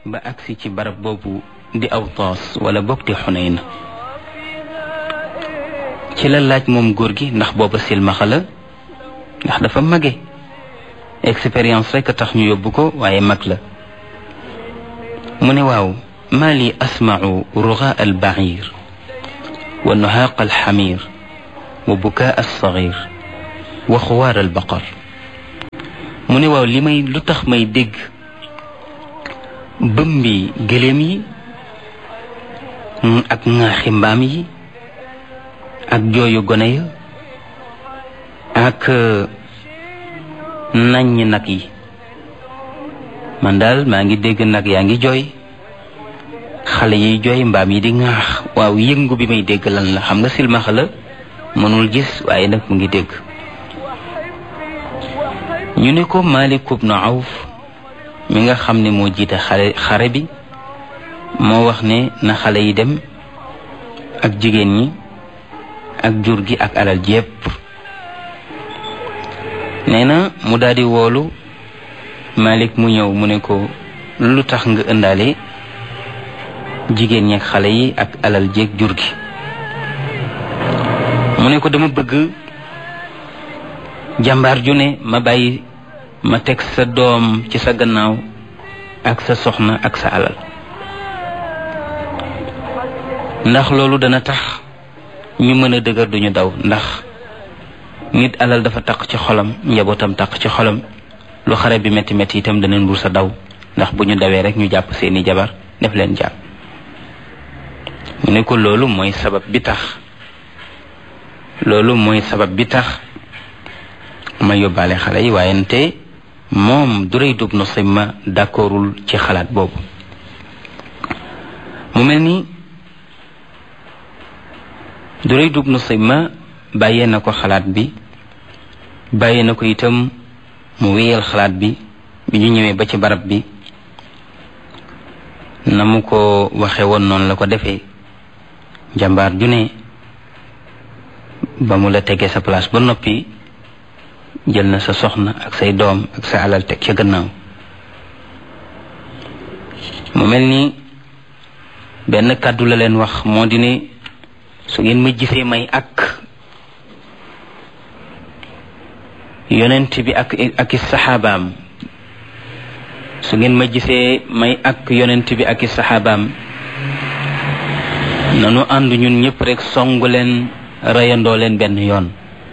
ba agsi ci barab boobu di Awtaas wala bokk di Xunayn ci la laaj moom góor gi ndax booba silmaxa la ndax dafa mage expérience rek a tax ñu yóbbu ko waaye mag la mu ne waaw maa li asma'u rugaa al ba'iir wa nuhaaq al xamiir wa bukaa al sagiir wa xuwaar al baqar mu ne waaw lu tax may dégg bëmbi gëléem yi ak ŋaaxi mbaam yi ak jooyu gone ya ak naññ nag yi man daal maa ngi dégg nag yaa ngi jooy xale yiy jooy mbaam yi di ŋaax waaw yëngu bi may dégg lan la xam nga silmaxa la mënul gis waaye nag mu ngi dégg ñu ne ko Maalik ibnu Awf mi nga xam ne moo jiite xare bi moo wax ne na xale yi dem ak jigéen ñi ak jur gi ak alal ji yépp nee na mu daldi woolu Malik mu ñëw mu ne ko lu tax nga ëndaale jigéen ñi ak xale yi ak alal ji ak jur gi mu ne ko dama bëgg jàmbaar ju ne ma bàyyi ma teg sa doom ci sa gannaaw ak sa soxna ak sa alal ndax loolu dana tax ñu mën a dëgër duñu daw ndax nit alal dafa taq ci xolam njabootam taq ci xolam lu xare bi metti metti itam danañ mbur sa daw ndax bu ñu dawee rek ñu jàpp seeni jabar def leen jàpp mu ne ko loolu mooy sabab bi tax ma yóbbaale xale yi waaye nte moom Durayd ibn Simma d'accordul ci xalaat boobu mu mel ni Durayd ibn Simma bàyyee na ko xalaat bi bàyyee na ko itam mu wéyal xalaat bi ñu ñëwee ba ci barab bi na mu ko waxe woon noonu la ko defee jàmbaar ju ne ba mu la tegee sa place ba noppi jël na sa soxna ak say doom ak sa alal teg ca gannaaw mu mel ni benn kàddu la leen wax moo di ne su ngeen ma gisee may ak yonent bi ak i saxaabaam su ngeen ma gisee may ak yonent bi ak i saxaabaam nanu ànd ñun ñëpp rek songu leen reyandoo leen benn yoon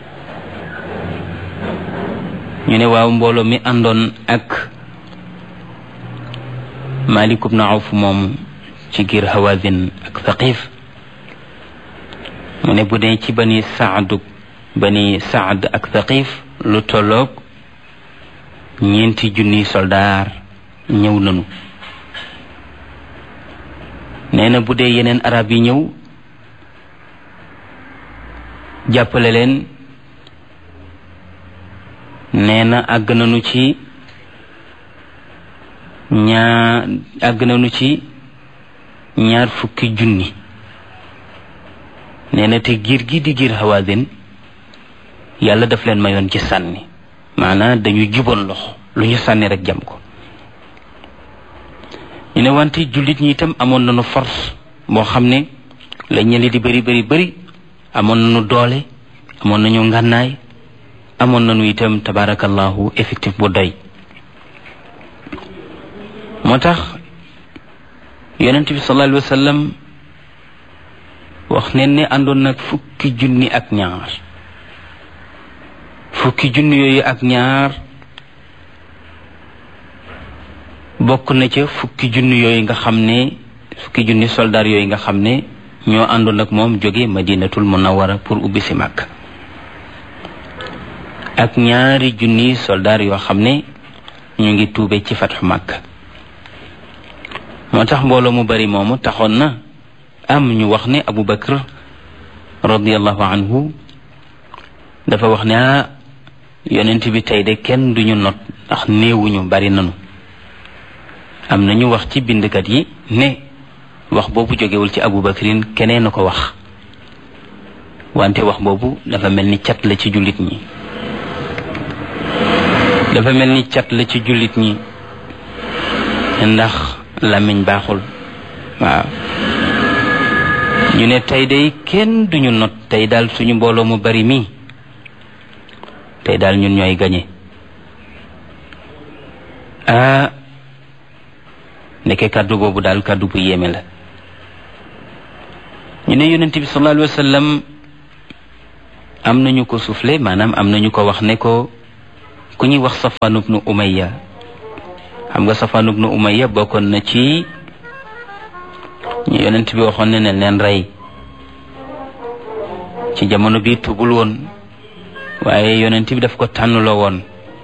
ñu ne waaw mbooloo mi àndoon ak Maalik ibn Awf moom ci giir Hawazin ak Thaqif mu ne bu dee ci bani Saad ak Thaqif lu tolloog 4,000 soldaar ñëw nanu nee na bu dee yeneen arab yi ñëw jàppale leen nee na àgg nañu ci 20,000 nee na te giir gi di giir Hawazin yàlla daf leen mayoon ci sànni maanaam dañu juboon loxo lu ñu sànni rek jam ko ñu ne wante jullit ñi itam amoon nañu force boo xam ne la ñëli di bëri amoon nañu doole amoon nañu ngànnaay amoon nañu itam tabarakallahu effectif bu doy moo tax yonent bi sallallahu alayhi wa sallam wax ne àndoon nag 10,000 ak ñaar 10,000 yooyu ak ñaar bokk na ca 10,000 yooyu nga xam ne 10,000 soldaar yooyu nga xam ne ñoo àndoon ak moom jóge Madinatul Munawwara pour ubbi si Makka ak 2,000 soldaar yoo xam ne ñu ngi tuube ci fatxu Makka moo tax mbooloo mu bari moomu taxoon na am ñu wax ne Abu Bakr radiyallahu anhu dafa wax ne yonent bi tey de kenn duñu not ndax néewuñu bari nanu am na ñu wax ci bindkat yi ne wax boobu jógewul ci Abu Bakrin keneen na ko wax wante wax boobu dafa mel ni cat la ci jullit ñi ndax làmmiñ baaxul waaw ñu ne tey day kenn duñu not tey daal suñu mbooloo mu bari mii tey daal ñun ñooy gañe nekke kàddu boobu daal kàddu bu yéeme la ñu ne yonent bi sallallahu alayhi wa sallam am nañu ko soufflé maanaam am nañu ko wax ne ko ku ñuy wax Safwan ibnu Umayya xam nga Safwan ibnu Umayya bokkoon na ci ñu yonent bi waxoon ne leen rey ci jamono bi tubul woon waaye yonent bi daf ko tànnloo woon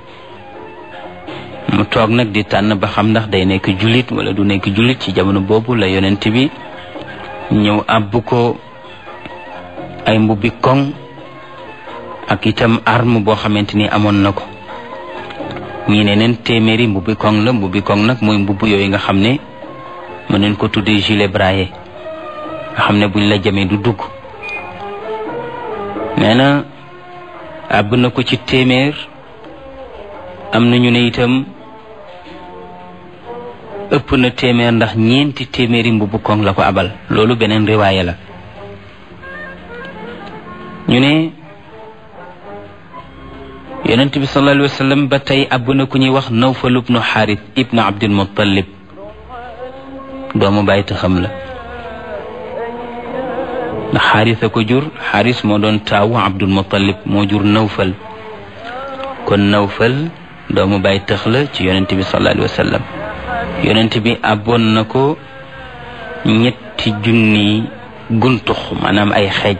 mu toog nag di tànn ba xam ndax day nekk jullit wala du nekk jullit ci jamono boobu la yonent bi ñëw àbb ko ay mbubbi koŋ ak itam arme boo xamante ni amoon na ko ñii ne neen téeméeri mbubbi koŋ la mbubbi koŋ nag mooy mbubb yooyu nga xam ne mën nañ ko tuddee gilet braillé nga xam ne buñ la jamee du dugg nee na àbb na ko ci téeméer am na ñu ne itam ëpp na téeméer ndax ñeenti téeméeri mbubbu koŋ la ko abal loolu beneen riwaaya la ñu ne yonent bi sallallahu alayhi wa sallam ba tey àbb na ku ñuy wax Nawfal ibnu Xaaris ibnu Abdul Muttalib doomu bàyyi taxam la ndax Xaaris a ko jur Xaaris moo doon taawu Abdul Muttalib moo jur Nawfal kon Nawfal doomu bàyyi tax la ci yonent bi sallallahu alayhi wa sallam yonent bi àbboon na ko 3,000 guntux maanaam ay xeej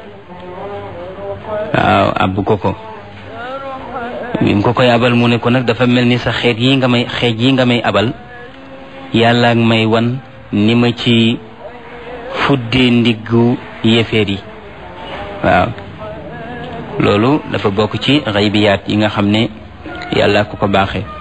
waaw àbb ko bi mu ko koy abal mu ne ko nag dafa mel ni sa xeej yi nga may abal yàlla ak may wan ni ma ci fuddee ndiggu yéeféer yi waaw loolu dafa bokk ci xaybiyaat yi nga xam ne yàlla ko ko baaxee